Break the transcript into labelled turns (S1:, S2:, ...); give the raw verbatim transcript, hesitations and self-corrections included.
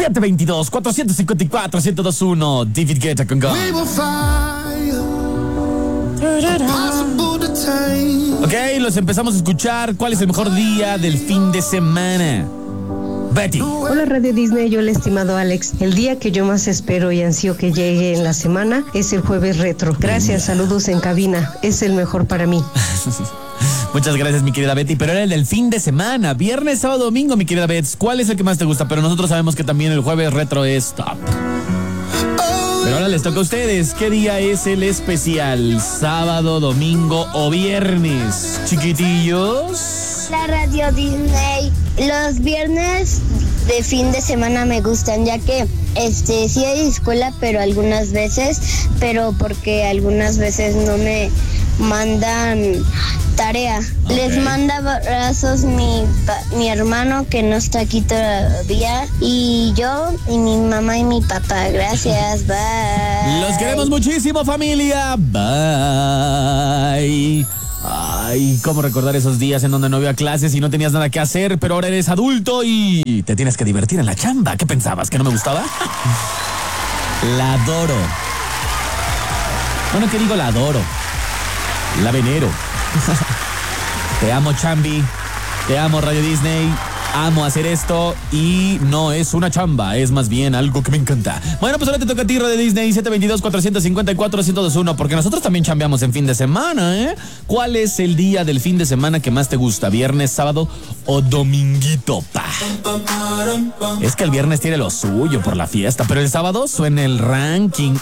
S1: siete veintidós, cuatrocientos cincuenta y cuatro, ciento dos uno. David Guetta con Go. Ok, los empezamos a escuchar. ¿Cuál es el mejor día del fin de semana? Betty.
S2: Hola Radio Disney, yo el estimado Alex. El día que yo más espero y ansío que llegue en la semana es el jueves retro. Gracias, saludos en cabina. Es el mejor para mí.
S1: Muchas gracias, mi querida Betty. Pero era el del fin de semana, viernes, sábado, domingo, mi querida Betty. ¿Cuál es el que más te gusta? Pero nosotros sabemos que también el jueves retro es top. Pero ahora les toca a ustedes. ¿Qué día es el especial? ¿Sábado, domingo o viernes? Chiquitillos.
S3: La Radio Disney. Los viernes de fin de semana me gustan, ya que este sí hay escuela, pero algunas veces, pero porque algunas veces no me mandan tarea. Okay. Les manda abrazos mi, mi hermano que no está aquí todavía, y yo y mi mamá y mi papá. Gracias, bye.
S1: Los queremos muchísimo, familia. Bye. Ay, cómo recordar esos días en donde no había clases y no tenías nada que hacer, pero ahora eres adulto y te tienes que divertir en la chamba. ¿Qué pensabas? ¿Que no me gustaba? La adoro. Bueno, ¿qué digo? La adoro. La venero. Te amo, Chambi. Te amo, Radio Disney. Amo hacer esto y no es una chamba, es más bien algo que me encanta. Bueno, pues ahora te toca a ti, Radio Disney, siete veintidós, cuatrocientos cincuenta y cuatro, ciento veintiuno, porque nosotros también chambeamos en fin de semana, ¿eh? ¿Cuál es el día del fin de semana que más te gusta? ¿Viernes, sábado o dominguito, pa? Es que el viernes tiene lo suyo por la fiesta, pero el sábado suena el ranking